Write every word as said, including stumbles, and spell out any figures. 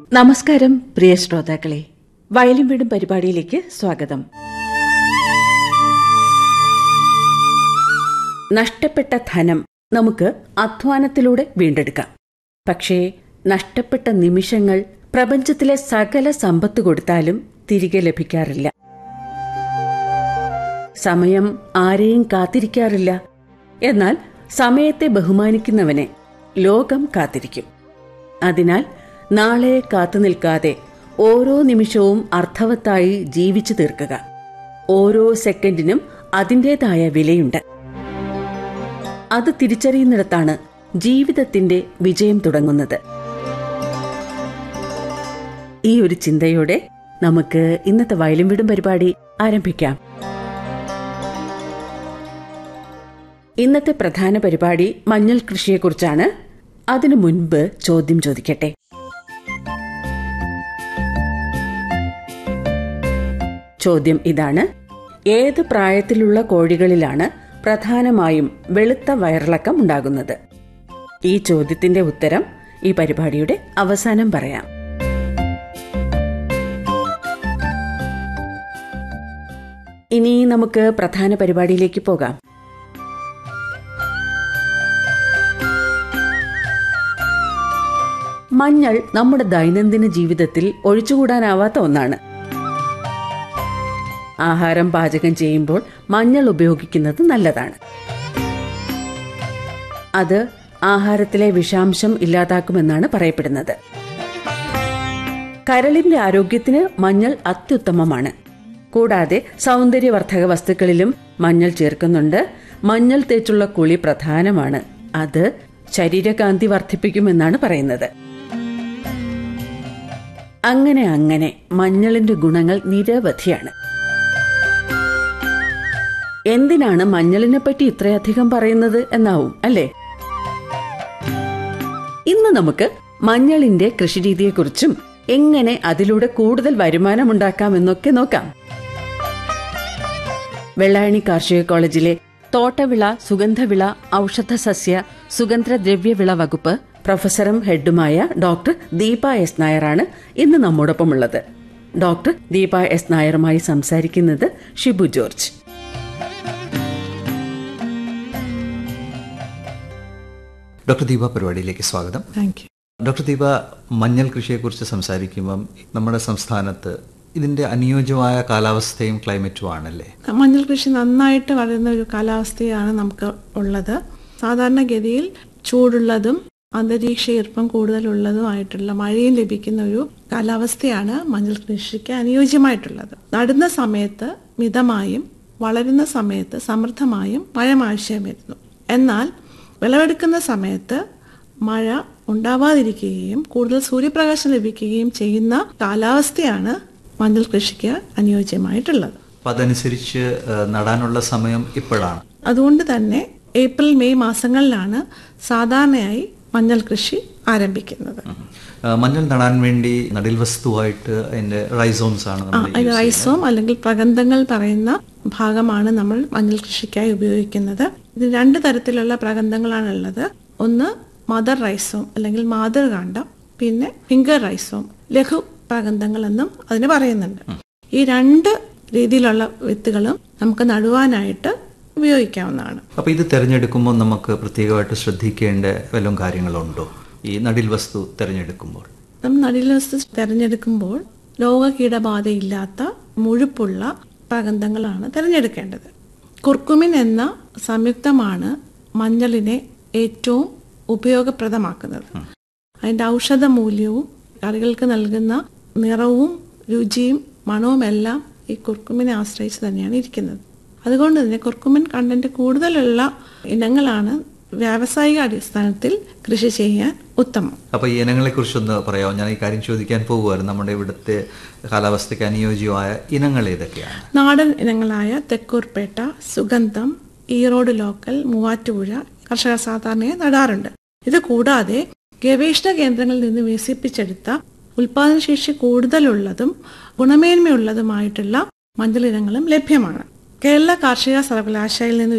നമസ്കാരം പ്രിയ ശ്രോതാക്കളെ, വയലും വീടും പരിപാടിയിലേക്ക് സ്വാഗതം. നഷ്ടപ്പെട്ട ധനം നമുക്ക് അധ്വാനത്തിലൂടെ വീണ്ടെടുക്കാം. പക്ഷേ നഷ്ടപ്പെട്ട നിമിഷങ്ങൾ പ്രപഞ്ചത്തിലെ സകല സമ്പത്ത് കൊടുത്താലും തിരികെ ലഭിക്കാറില്ല. സമയം ആരെയും കാത്തിരിക്കാറില്ല. എന്നാൽ സമയത്തെ ബഹുമാനിക്കുന്നവനെ ലോകം കാത്തിരിക്കും. അതിനാൽ നാളെ കാത്തു നിൽക്കാതെ ഓരോ നിമിഷവും അർത്ഥവത്തായി ജീവിച്ചു തീർക്കുക. ഓരോ സെക്കൻഡിനും അതിൻ്റെതായ വിലയുണ്ട്. അത് തിരിച്ചറിയുന്നിടത്താണ് ജീവിതത്തിന്റെ വിജയം തുടങ്ങുന്നത്. ഈ ഒരു ചിന്തയോടെ നമുക്ക് ഇന്നത്തെ വയലും വീടും പരിപാടി ആരംഭിക്കാം. ഇന്നത്തെ പ്രധാന പരിപാടി മഞ്ഞൾ കൃഷിയെക്കുറിച്ചാണ്. അതിനു മുൻപ് ചോദ്യം ചോദിക്കട്ടെ. ചോദ്യം ഇതാണ്: ഏത് പ്രായത്തിലുള്ള കോഴികളിലാണ് പ്രധാനമായും വെളുത്ത വയറിളക്കം ഉണ്ടാകുന്നത്? ഈ ചോദ്യത്തിന്റെ ഉത്തരം ഈ പരിപാടിയുടെ അവസാനം പറയാം. ഇനി നമുക്ക് പ്രധാന പരിപാടിയിലേക്ക് പോകാം. മഞ്ഞൾ നമ്മുടെ ദൈനംദിന ജീവിതത്തിൽ ഒഴിച്ചുകൂടാനാവാത്ത ഒന്നാണ്. ആഹാരം പാചകം ചെയ്യുമ്പോൾ മഞ്ഞൾ ഉപയോഗിക്കുന്നത് നല്ലതാണ്. അത് ആഹാരത്തിലെ വിഷാംശം ഇല്ലാതാക്കുമെന്നാണ് പറയപ്പെടുന്നത്. കരളിന്റെ ആരോഗ്യത്തിന് മഞ്ഞൾ അത്യുത്തമമാണ്. കൂടാതെ സൗന്ദര്യവർദ്ധക വസ്തുക്കളിലും മഞ്ഞൾ ചേർക്കുന്നുണ്ട്. മഞ്ഞൾ തേച്ചുള്ള കുളി പ്രധാനമാണ്. അത് ശരീരകാന്തി വർദ്ധിപ്പിക്കുമെന്നാണ് പറയുന്നത്. അങ്ങനെ അങ്ങനെ മഞ്ഞളിന്റെ ഗുണങ്ങൾ നിരവധിയാണ്. എന്തിനാണ് മഞ്ഞളിനെ പറ്റി ഇത്രയധികം പറയുന്നത് എന്നാവും അല്ലേ? ഇന്ന് നമുക്ക് മഞ്ഞളിന്റെ കൃഷിരീതിയെക്കുറിച്ചും എങ്ങനെ അതിലൂടെ കൂടുതൽ വരുമാനമുണ്ടാക്കാമെന്നൊക്കെ നോക്കാം. വെള്ളായണി കാർഷിക കോളേജിലെ തോട്ടവിള, സുഗന്ധവിള, ഔഷധസസ്യ, സുഗന്ധദ്രവ്യവിള വകുപ്പ് പ്രൊഫസറും ഹെഡുമായ ഡോക്ടർ ദീപ എസ് നായരാണ് ഇന്ന് നമ്മോടൊപ്പമുള്ളത്. ഡോക്ടർ ദീപ എസ് നായരുമായി സംസാരിക്കുന്നത് ഷിബു ജോർജ്. ഡോക്ടർ ദീപ, പരിപാടിയിലേക്ക് സ്വാഗതം. Thank you. ഡോക്ടർ ദീപ, മഞ്ഞൾ കൃഷിയെക്കുറിച്ച് സംസാരിക്കുമ്പം നമ്മുടെ സംസ്ഥാനത്ത് ഇതിന്റെ അനുയോജ്യമായ കാലാവസ്ഥയും ക്ലൈമറ്റും ആണല്ലേ? മഞ്ഞൾ കൃഷി നന്നായിട്ട് വളരുന്ന ഒരു കാലാവസ്ഥയാണ് നമുക്ക് ഉള്ളത്. സാധാരണഗതിയിൽ ചൂടുള്ളതും അന്തരീക്ഷ ഈർപ്പം കൂടുതലുള്ളതുമായിട്ടുള്ള മഴയും ലഭിക്കുന്ന ഒരു കാലാവസ്ഥയാണ് മഞ്ഞൾ കൃഷിക്ക് അനുയോജ്യമായിട്ടുള്ളത്. നടുന്ന സമയത്ത് മിതമായും വളരുന്ന സമയത്ത് സമൃദ്ധമായും മഴ ആവശ്യം വരുന്നു. എന്നാൽ വിളവെടുക്കുന്ന സമയത്ത് മഴ ഉണ്ടാവാതിരിക്കുകയും കൂടുതൽ സൂര്യപ്രകാശം ലഭിക്കുകയും ചെയ്യുന്ന കാലാവസ്ഥയാണ് മഞ്ഞൾ കൃഷിക്ക് അനുയോജ്യമായിട്ടുള്ളത്. അപ്പം അതനുസരിച്ച് നടാനുള്ള സമയം ഇപ്പോഴാണ്. അതുകൊണ്ട് തന്നെ ഏപ്രിൽ മെയ് മാസങ്ങളിലാണ് സാധാരണയായി മഞ്ഞൾ കൃഷി ആരംഭിക്കുന്നത്. മഞ്ഞൾ നടാൻ വേണ്ടി നടീൽ വസ്തുവായിട്ട് അതിന്റെ റൈസോംസ് ആണ്. അതിന്റെ റൈസോം അല്ലെങ്കിൽ പ്രഗന്ധങ്ങൾ പറയുന്ന ഭാഗമാണ് നമ്മൾ മഞ്ഞൾ കൃഷിക്കായി ഉപയോഗിക്കുന്നത്. ഇത് രണ്ട് തരത്തിലുള്ള പ്രഗന്ധങ്ങളാണുള്ളത്. ഒന്ന് മദർ റൈസോം അല്ലെങ്കിൽ മാതൃകാണ്ഡം, പിന്നെ ഫിംഗർ റൈസോം, ലഘു പ്രഗന്ധങ്ങൾ എന്നും അതിന് പറയുന്നുണ്ട്. ഈ രണ്ട് രീതിയിലുള്ള വിത്തുകളും നമുക്ക് നടുവാനായിട്ട് ഉപയോഗിക്കാവുന്നതാണ്. അപ്പൊ ഇത് തിരഞ്ഞെടുക്കുമ്പോൾ നമുക്ക് പ്രത്യേകമായിട്ട് ശ്രദ്ധിക്കേണ്ട വല്ലതും കാര്യങ്ങളുണ്ടോ ഈ നടീൽ വസ്തു തിരഞ്ഞെടുക്കുമ്പോൾ? നമ്മൾ നടീൽ വസ്തു തിരഞ്ഞെടുക്കുമ്പോൾ രോഗകീടബാധയില്ലാത്ത മുഴുപ്പുള്ള പ്രഗന്ധങ്ങളാണ് തിരഞ്ഞെടുക്കേണ്ടത്. കുർക്കുമിൻ എന്ന സംയുക്തമാണ് മഞ്ഞളിനെ ഏറ്റവും ഉപയോഗപ്രദമാക്കുന്നത്. അതിന്റെ ഔഷധ മൂല്യവും കറികൾക്ക് നൽകുന്ന നിറവും രുചിയും മണവും എല്ലാം ഈ കുർക്കുമിനെ ആശ്രയിച്ച് തന്നെയാണ് ഇരിക്കുന്നത്. അതുകൊണ്ട് തന്നെ കുർക്കുമിൻ കണ്ടന്റ് കൂടുതലുള്ള ഇനങ്ങളാണ് വ്യാവസായിക അടിസ്ഥാനത്തിൽ കൃഷി ചെയ്യാൻ ഉത്തമം. അപ്പൊ ഈ ഇനങ്ങളെ കുറിച്ചൊന്ന് പറയാമോ? ഞാൻ ഈ കാര്യം ചോദിക്കാൻ പോകുമായിരുന്നു. നമ്മുടെ ഇവിടുത്തെ കാലാവസ്ഥയ്ക്ക് അനുയോജ്യമായ ഇനങ്ങൾ ഏതൊക്കെയാണ്? നാടൻ ഇനങ്ങളായ തെക്കൂർപേട്ട, സുഗന്ധം, ഈറോഡ് ലോക്കൽ, മൂവാറ്റുപുഴ കർഷകർ സാധാരണയായി നടാറുണ്ട്. ഇത് കൂടാതെ ഗവേഷണ കേന്ദ്രങ്ങളിൽ നിന്ന് വികസിപ്പിച്ചെടുത്ത ഉൽപാദനശേഷി കൂടുതലുള്ളതും ഗുണമേന്മയുള്ളതുമായിട്ടുള്ള മഞ്ഞൾ ഇനങ്ങളും ലഭ്യമാണ്. കേരള കാർഷിക സർവകലാശാലയിൽ നിന്ന്